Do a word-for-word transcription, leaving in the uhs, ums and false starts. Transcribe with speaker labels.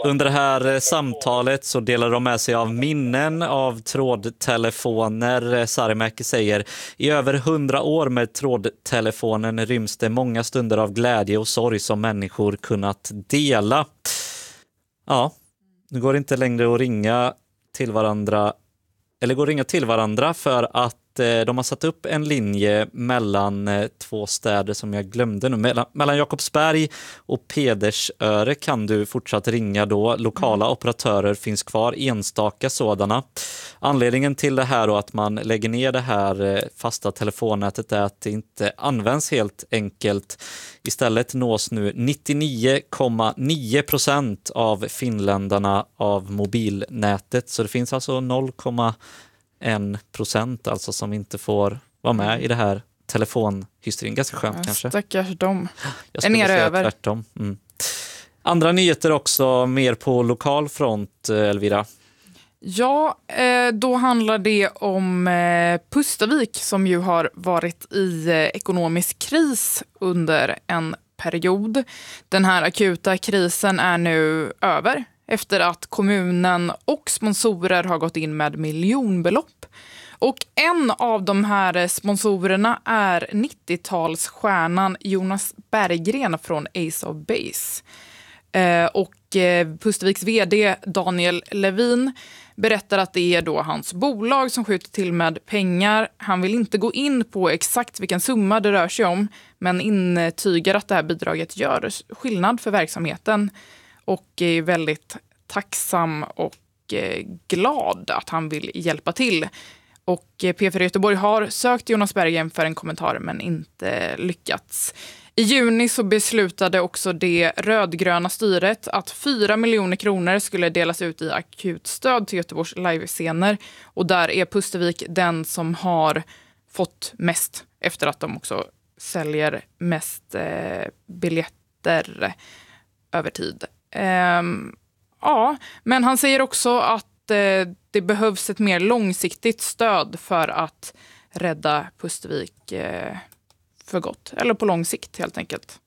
Speaker 1: Under det här samtalet så delar de med sig av minnen av trådtelefoner. Sarimäki säger, i över hundra år med trådtelefonen ryms det många stunder av glädje och sorg som människor kunnat dela. Ja, nu går det inte längre att ringa till varandra, eller går att ringa till varandra för att de har satt upp en linje mellan två städer som jag glömde nu. Mellan, mellan Jakobsberg och Pedersöre kan du fortsatt ringa då. Lokala mm. operatörer finns kvar, enstaka sådana. Anledningen till det här och att man lägger ner det här fasta telefonnätet är att det inte används helt enkelt. Istället nås nu nittionio komma nio procent av finländarna av mobilnätet. Så det finns alltså noll komma en procent alltså som inte får vara med i det här telefonhysterin. Ganska skönt ja, kanske.
Speaker 2: Stackars dem.
Speaker 1: Jag skulle
Speaker 2: är
Speaker 1: säga
Speaker 2: över.
Speaker 1: tvärtom. Mm. Andra nyheter också, mer på lokal front, Elvira.
Speaker 2: Ja, då handlar det om Pustavik som ju har varit i ekonomisk kris under en period. Den här akuta krisen är nu över efter att kommunen och sponsorer har gått in med miljonbelopp. Och en av de här sponsorerna är nittiotalsstjärnan Jonas Berggren från Ace of Base. Eh, och eh, Pustaviks vd Daniel Levin berättar att det är då hans bolag som skjuter till med pengar. Han vill inte gå in på exakt vilken summa det rör sig om, men intygar att det här bidraget gör skillnad för verksamheten. Och är väldigt tacksam och glad att han vill hjälpa till. Och P fyra Göteborg har sökt Jonas Berggren för en kommentar men inte lyckats. I juni så beslutade också det rödgröna styret att fyra miljoner kronor skulle delas ut i akutstöd till Göteborgs livescener. Och där är Pustavik den som har fått mest efter att de också säljer mest eh, biljetter över tid. Um, ja, men han säger också att eh, det behövs ett mer långsiktigt stöd för att rädda Pustavik eh, för gott. Eller på lång sikt helt enkelt.